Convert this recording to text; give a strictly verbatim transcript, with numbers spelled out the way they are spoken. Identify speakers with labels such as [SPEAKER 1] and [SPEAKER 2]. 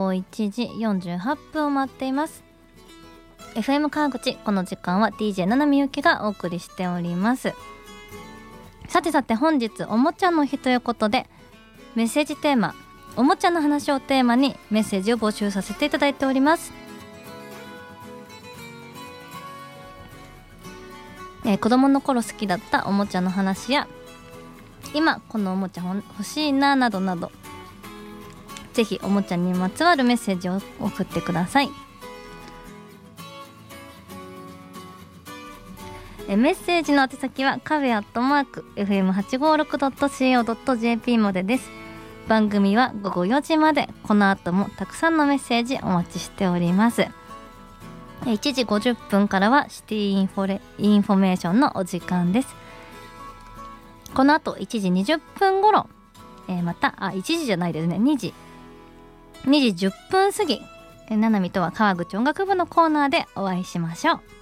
[SPEAKER 1] 後いちじよんじゅうはっぷんを待っています。 エフエム 川口、この時間は ディージェー ななみゆきがお送りしております。さてさて、本日おもちゃの日ということで、メッセージテーマおもちゃの話をテーマにメッセージを募集させていただいております。えー、子供の頃好きだったおもちゃの話や、今このおもちゃ欲しいななどなど、ぜひおもちゃにまつわるメッセージを送ってください。えメッセージの宛先はカフェアットマーク エフエムはちごーろくドットシーオードットジェーピー までです。番組はごごよじまで、この後もたくさんのメッセージお待ちしております。いちじごじゅっぷんからはシティインフォレインフォメーションのお時間です。この後いちじにじゅっぷん頃、えー、またあいちじじゃないですね、にじにじじゅっぷん過ぎ、えー、ななみとは川口音楽部のコーナーでお会いしましょう。